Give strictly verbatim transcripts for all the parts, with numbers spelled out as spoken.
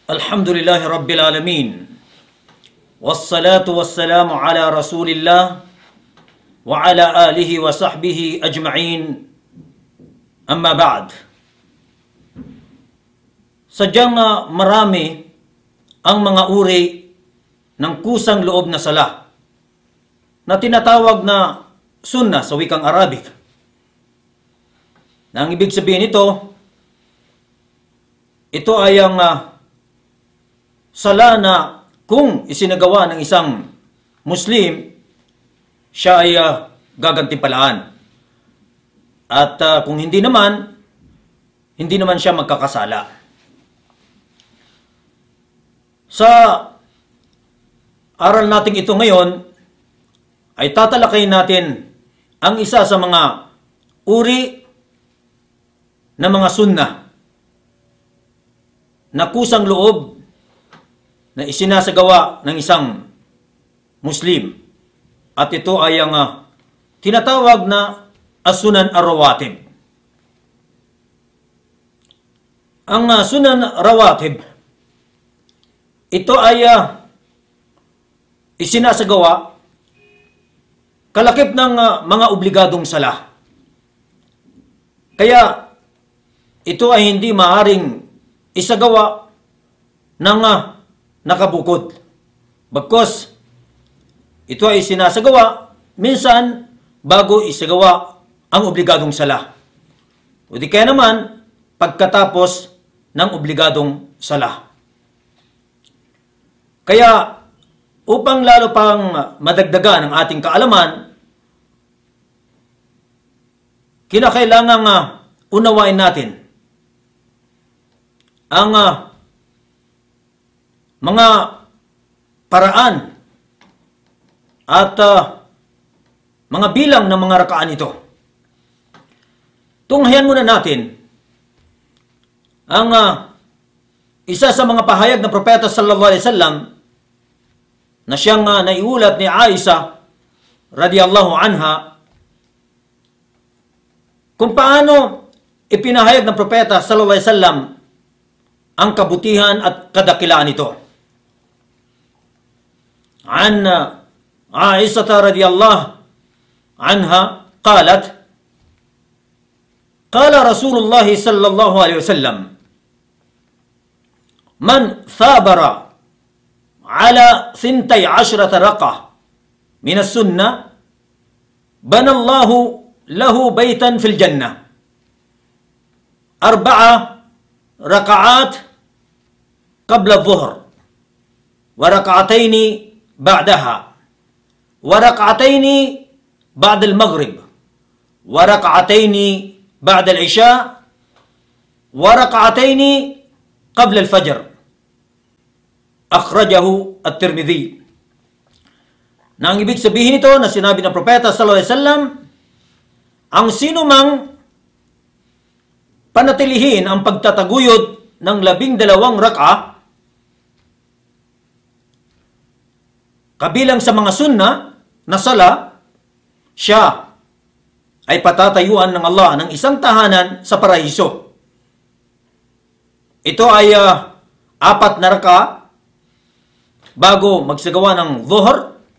Alhamdulillahi Rabbil Alamin. Wassalatu wassalamu ala Rasulillah wa ala alihi wa sahbihi ajma'in. Amma ba'd. Sadyang uh, marami ang mga uri ng kusang loob na sala na tinatawag na sunnah sa wikang Arabic. Na ang ibig sabihin nito, ito ay ang uh, sala na kung isinagawa ng isang Muslim, siya ay uh, gagantimpalaan. At uh, kung hindi naman, hindi naman siya magkakasala. Sa aral natin ito ngayon, ay tatalakayin natin ang isa sa mga uri na mga sunnah na kusang loob na isinasagawa ng isang Muslim. At ito ay ang uh, tinatawag na as-sunan ar-rawatib. Ang uh, sunan rawatib, ito ay uh, isinasagawa kalakip ng uh, mga obligadong sala. Kaya ito ay hindi maaring isagawa ng uh, nakabukod. Bagkus, ito ay sinasagawa minsan bago isagawa ang obligadong sala. O di kaya naman, pagkatapos ng obligadong sala. Kaya, upang lalo pang madagdagan ang ating kaalaman, kinakailangang uh, unawain natin ang uh, mga paraan at uh, mga bilang ng mga rakaan ito. Tunghayan muna natin ang uh, isa sa mga pahayag ng propeta sallallahu alaihi wasallam na siyang uh, naiulat ni Aisha radhiyallahu anha kung paano ipinahayag ng propeta sallallahu alaihi wasallam ang kabutihan at kadakilaan nito. عن عائشة رضي الله عنها قالت قال رسول الله صلى الله عليه وسلم من ثابر على ثنتي عشرة رقعة من السنة بنى الله له بيتا في الجنة أربع ركعات قبل الظهر وركعتين بعدها وركعتين بعد المغرب وركعتين بعد العشاء وركعتين قبل الفجر أخرجه الترمذي. Nang ibig sabihin ito na sinabi ng propeta sallallahu alaihi wasallam, ang sino mang panatilihin ang pagtataguyod ng labing dalawang rak'a kabilang sa mga sunna na sala, siya ay patatayuan ng Allah ng isang tahanan sa paraiso. Ito ay uh, apat na raka bago magsagawa ng dhuhr,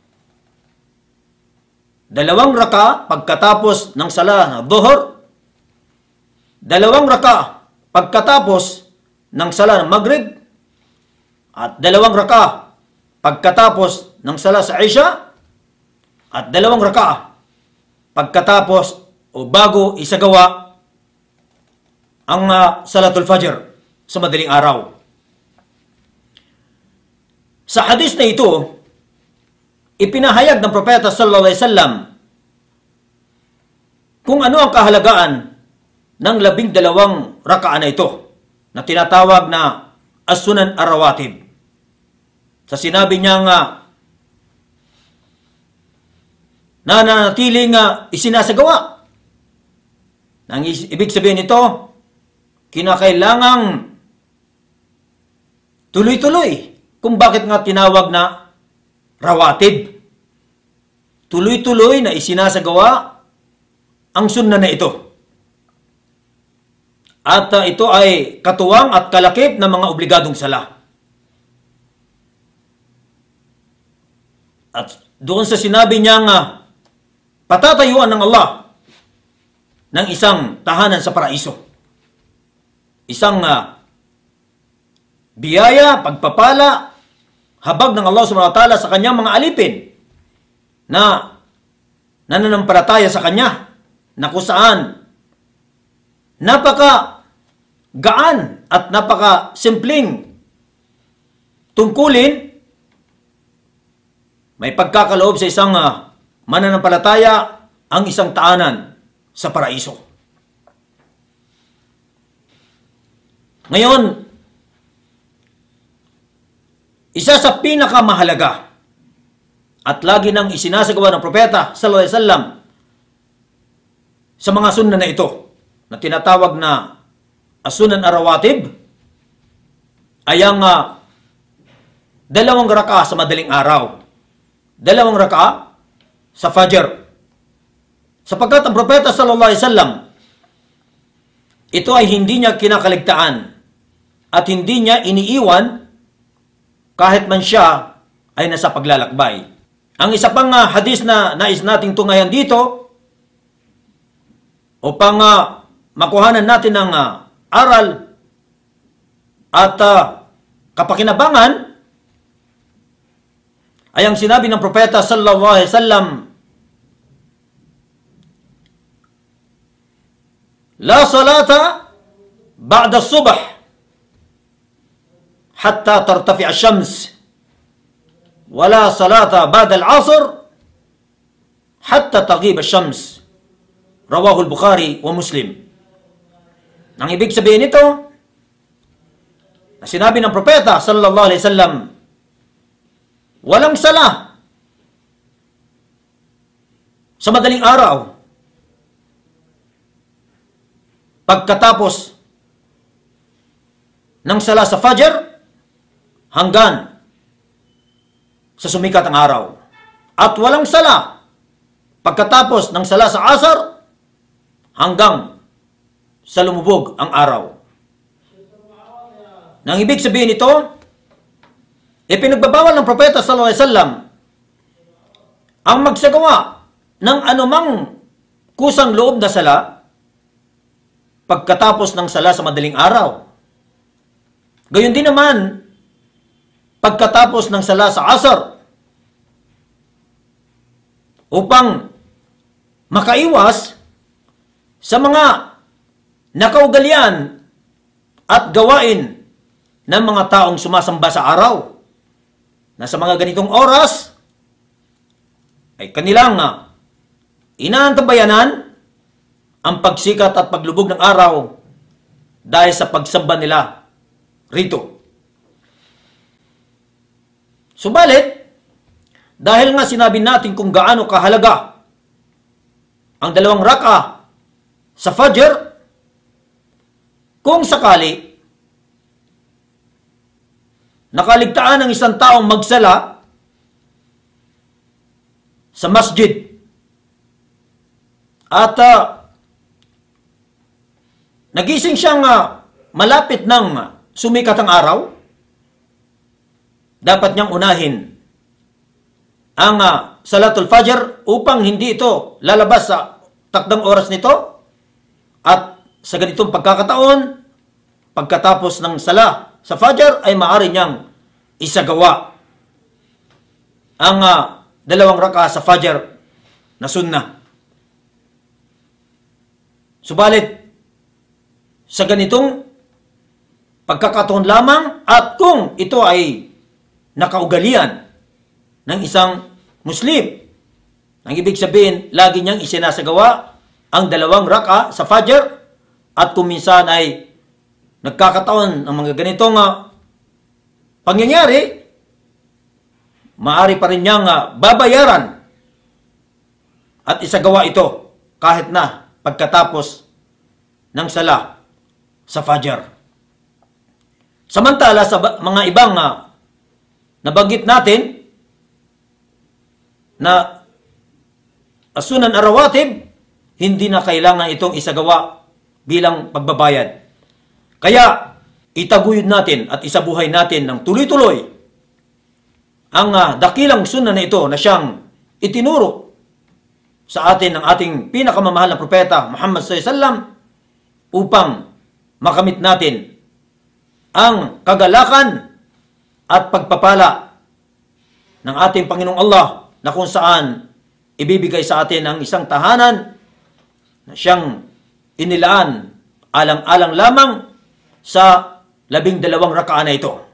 dalawang raka pagkatapos ng sala na dhuhr, dalawang raka pagkatapos ng sala ng maghrib, at dalawang raka pagkatapos ng sala sa Isha, at dalawang raka'a pagkatapos o bago isagawa ang uh, Salatul Fajr sa madaling araw. Sa hadis na ito, ipinahayag ng propeta sallallahu alaihi wasallam kung ano ang kahalagaan ng labing dalawang raka'a na ito na tinatawag na as-sunan ar-rawatib. Sa sinabi niya nga na nanatiling uh, isinasagawa. Nang ibig sabihin nito, kinakailangang tuloy-tuloy. Kung bakit nga tinawag na rawatib. Tuloy-tuloy na isinasagawa ang sunna na ito. At uh, ito ay katuwang at kalakip ng mga obligadong sala. At doon sa sinabi niya nga, patatayuan ng Allah ng isang tahanan sa paraiso. Isang uh, biyaya, pagpapala, habag ng Allah subhanahu wa ta'ala sa kanyang mga alipin na nananampalataya sa kanya, na kung saan napaka gaan at napaka simpleng tungkulin, may pagkakaloob sa isang uh, mananampalataya ang isang taanan sa paraiso. Ngayon, isa sa pinakamahalaga at lagi nang isinasagawa ng propeta sallallahu alaihi wasallam sa mga sunna na ito, na tinatawag na asunan arawatib, ay ang uh, dalawang raka sa madaling araw, dalawang raka sa Fajr. Sapagkat ang propeta sallallahu alaihi wasallam, ito ay hindi niya kinakaligtaan at hindi niya iniiwan kahit man siya ay nasa paglalakbay. Ang isa pang uh, hadis na nais nating tungayan dito upang uh, makuhanan natin ng uh, aral at uh, kapakinabangan ay ang sinabi ng propeta sallallahu alaihi wasallam, la salata ba'da subh hatta tartafi ash-shams wa la salata ba'da al-'asr hatta taghib ash-shams. Rawahu al-Bukhari wa Muslim. Ang ibig sabihin nito, na sinabi ng propeta sallallahu alaihi wasallam, walang sala sa madaling araw pagkatapos ng sala sa Fajr hanggang sa sumikat ang araw. At walang sala pagkatapos ng sala sa Asar hanggang sa lumubog ang araw. Nang ibig sabihin ito, ipinagbabawal ng propeta sallallahu alaihi wasallam ang magsagawa ng anumang kusang loob na sala pagkatapos ng sala sa madaling araw. Gayon din naman, pagkatapos ng sala sa Asar, upang makaiwas sa mga nakaugalian at gawain ng mga taong sumasamba sa araw, na sa mga ganitong oras ay kanilang uh, inaantabayanan ang pagsikat at paglubog ng araw dahil sa pagsamba nila rito. Subalit, dahil nga sinabi natin kung gaano kahalaga ang dalawang raka sa Fajr, kung sakali nakaligtaan ng isang taong magsala sa masjid at uh, nagising siyang uh, malapit ng uh, sumikat ang araw, dapat niyang unahin ang uh, Salatul Fajr upang hindi ito lalabas sa takdang oras nito, at sa ganitong pagkakataon, pagkatapos ng sala sa Fajr ay maaari niyang isagawa ang uh, dalawang raka sa Fajr na sunnah. Subalit, sa ganitong pagkakataon lamang, at kung ito ay nakaugalian ng isang Muslim, ang ibig sabihin, lagi niyang isinasagawa ang dalawang raka sa Fajr, at kung minsan ay nagkakataon ng mga ganitong uh, pangyayari, maaari pa rin niyang uh, babayaran at isagawa ito kahit na pagkatapos ng sala sa Fajr. Samantala sa mga ibang uh, nabanggit natin na asunan arawatib, hindi na kailangan itong isagawa bilang pagbabayad. Kaya itaguyod natin at isabuhay natin ng tuloy-tuloy ang uh, dakilang sunnah na ito na siyang itinuro sa atin ng ating pinakamamahal na propeta Muhammad sallallahu alaihi wasallam upang makamit natin ang kagalakan at pagpapala ng ating Panginoong Allah na kung saan ibibigay sa atin ang isang tahanan na siyang inilaan alang-alang lamang sa labing dalawang rakaa na ito.